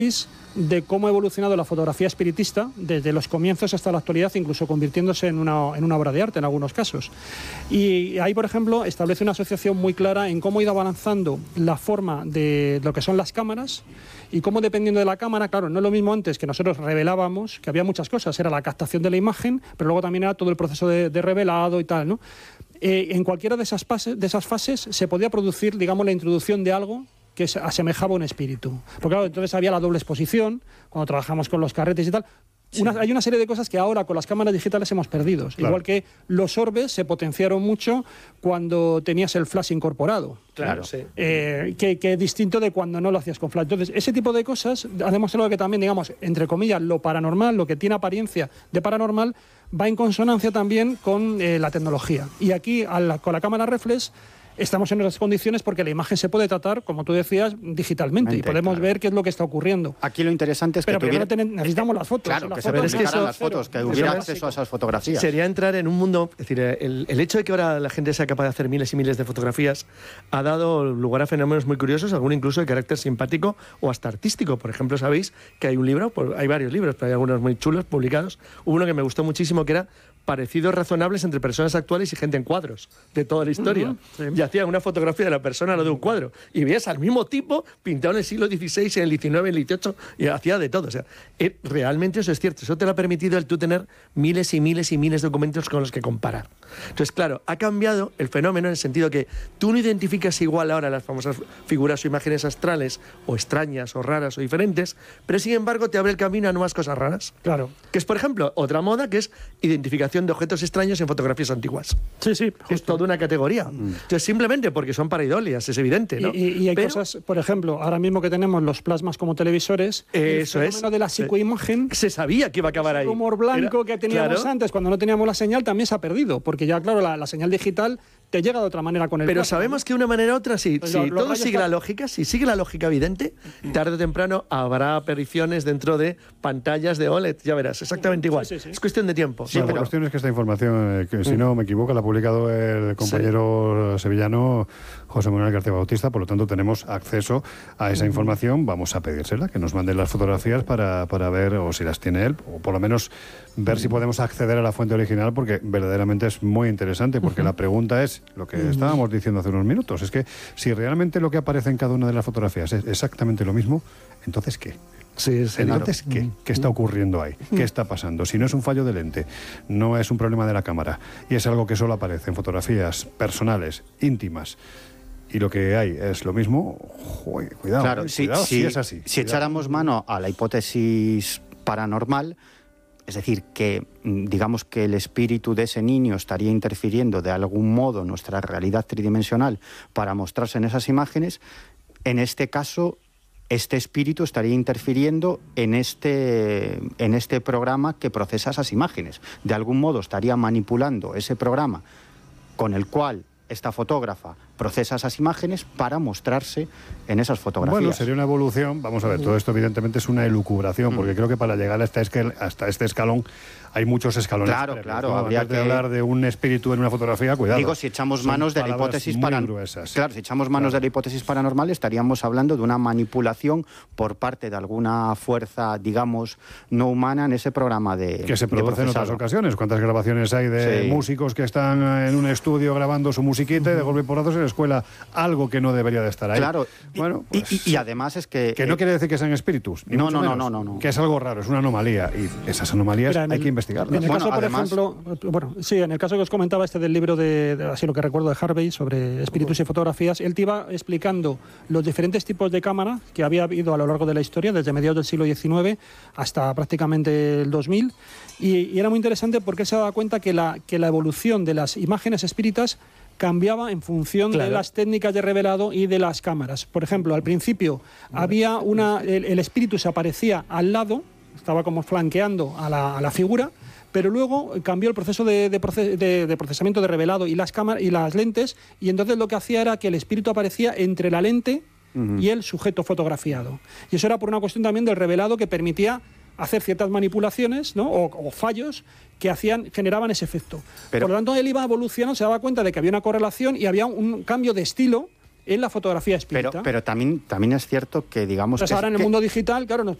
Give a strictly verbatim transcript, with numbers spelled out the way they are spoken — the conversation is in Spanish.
de cómo ha evolucionado la fotografía espiritista desde los comienzos hasta la actualidad, incluso convirtiéndose en una, en una obra de arte en algunos casos. Y ahí, por ejemplo, establece una asociación muy clara en cómo ha ido avanzando la forma de lo que son las cámaras y cómo, dependiendo de la cámara, claro, no es lo mismo antes que nosotros revelábamos, que había muchas cosas, era la captación de la imagen, pero luego también era todo el proceso de, de revelado y tal, ¿no? Eh, en cualquiera de esas, fases, de esas fases se podía producir, digamos, la introducción de algo que asemejaba un espíritu. Porque claro, entonces había la doble exposición, cuando trabajamos con los carretes y tal. Sí. Una, hay una serie de cosas que ahora con las cámaras digitales hemos perdido. Claro. Igual que los orbes se potenciaron mucho cuando tenías el flash incorporado. Claro, sí. Eh, que, que es distinto de cuando no lo hacías con flash. Entonces, ese tipo de cosas ha demostrado que también, digamos, entre comillas, lo paranormal, lo que tiene apariencia de paranormal, va en consonancia también con eh, la tecnología. Y aquí, a la, con la cámara reflex, estamos en esas condiciones porque la imagen se puede tratar, como tú decías, digitalmente. Mente, y podemos claro. ver qué es lo que está ocurriendo. Aquí lo interesante es que Pero tuviera... primero necesitamos las fotos. Claro, las que fotos, se publicaran eso, las fotos, que hubiera acceso a esas fotografías. Sería entrar en un mundo... Es decir, el, el hecho de que ahora la gente sea capaz de hacer miles y miles de fotografías ha dado lugar a fenómenos muy curiosos, algunos incluso de carácter simpático o hasta artístico. Por ejemplo, sabéis que hay un libro, hay varios libros, pero hay algunos muy chulos publicados. Hubo uno que me gustó muchísimo, que era parecidos razonables entre personas actuales y gente en cuadros de toda la historia. Uh-huh, sí. Y hacían una fotografía de la persona, no de un cuadro. Y veías al mismo tipo pintado en el siglo dieciséis, en el diecinueve, en el dieciocho, y hacía de todo. O sea, eh, realmente eso es cierto. Eso te lo ha permitido el tú tener miles y miles y miles de documentos con los que comparar. Entonces, claro, ha cambiado el fenómeno en el sentido que tú no identificas igual ahora las famosas figuras o imágenes astrales, o extrañas, o raras, o diferentes, pero sin embargo te abre el camino a nuevas cosas raras. Claro. Que es, por ejemplo, otra moda, que es identificación de objetos extraños en fotografías antiguas. Sí, sí. Justo. Es toda una categoría. Mm. Entonces, simplemente porque son pareidolias, es evidente, ¿no? Y, y, y hay Pero, cosas, por ejemplo, ahora mismo que tenemos los plasmas como televisores, eso el es. fenómeno de la psicoimagen, se sabía que iba a acabar ahí. El humor blanco Era, que teníamos claro. antes, cuando no teníamos la señal, también se ha perdido, porque ya, claro, la, la señal digital te llega de otra manera con el Pero plasma, sabemos ¿no? que de una manera u otra, si, pues si lo, todo sigue está... la lógica, si sigue la lógica evidente, tarde o temprano habrá apariciones dentro de pantallas de O L E D, ya verás, exactamente igual. Sí, sí, sí. Es cuestión de tiempo. Sí, bueno, la cuestión es que esta información, eh, que si no me equivoco, la ha publicado el compañero sí. sevillano José Manuel García Bautista, por lo tanto tenemos acceso a esa información. Vamos a pedírsela, que nos manden las fotografías para, para ver, o si las tiene él, o por lo menos ver si podemos acceder a la fuente original, porque verdaderamente es muy interesante, porque uh-huh. la pregunta es lo que uh-huh. estábamos diciendo hace unos minutos, es que si realmente lo que aparece en cada una de las fotografías es exactamente lo mismo, ¿entonces qué? Sí, sí, Entonces, claro. ¿qué? ¿Qué está ocurriendo ahí? ¿Qué está pasando? Si no es un fallo de lente, no es un problema de la cámara, y es algo que solo aparece en fotografías personales, íntimas, y lo que hay es lo mismo, joder, cuidado, claro, eh, si, cuidado si, si es así. Si cuidado. echáramos mano a la hipótesis paranormal, es decir, que digamos que el espíritu de ese niño estaría interfiriendo de algún modo en nuestra realidad tridimensional para mostrarse en esas imágenes, en este caso este espíritu estaría interfiriendo en este, en este programa que procesa esas imágenes. De algún modo estaría manipulando ese programa con el cual esta fotógrafa procesa esas imágenes para mostrarse en esas fotografías. Bueno, sería una evolución. Vamos a ver, todo esto evidentemente es una elucubración, porque creo que para llegar hasta este, hasta este escalón hay muchos escalones. Claro, previos, claro. ¿no? Habría Antes que de hablar de un espíritu en una fotografía, cuidado. Digo, si echamos manos de la hipótesis paranormal. Claro, si echamos manos claro. de la hipótesis paranormal, estaríamos hablando de una manipulación por parte de alguna fuerza, digamos, no humana en ese programa de que se produce en otras ocasiones. ¿Cuántas grabaciones hay de sí. músicos que están en un estudio grabando su musiquita uh-huh. y de golpe y porrazos se les cuela algo que no debería de estar ahí? Claro. Bueno, y, pues, y, y además es que... Que no eh, quiere decir que sean espíritus. Ni no, mucho no, menos, no, no, no, no. Que es algo raro, es una anomalía. Y esas anomalías Mira, hay el, que investigarlas. En el bueno, caso, por además, ejemplo, bueno, sí, en el caso que os comentaba este del libro de, de así lo que recuerdo de Harvey sobre espíritus y fotografías, él te iba explicando los diferentes tipos de cámara que había habido a lo largo de la historia, desde mediados del siglo diecinueve hasta prácticamente el dos mil, y, y era muy interesante porque se daba cuenta que la, que la evolución de las imágenes espíritas cambiaba en función claro. de las técnicas de revelado y de las cámaras. Por ejemplo, al principio había una, el, el espíritu se aparecía al lado, estaba como flanqueando a la, a la figura, pero luego cambió el proceso de, de, proces, de, de procesamiento de revelado y las cámaras y las lentes, y entonces lo que hacía era que el espíritu aparecía entre la lente uh-huh. y el sujeto fotografiado. Y eso era por una cuestión también del revelado que permitía hacer ciertas manipulaciones, ¿no? o, o fallos que hacían, generaban ese efecto. Pero, por lo tanto, él iba evolucionando, se daba cuenta de que había una correlación y había un cambio de estilo en la fotografía espírita. Pero, pero también, también es cierto que, digamos... Entonces, que ahora es, en el que, mundo digital, claro, nos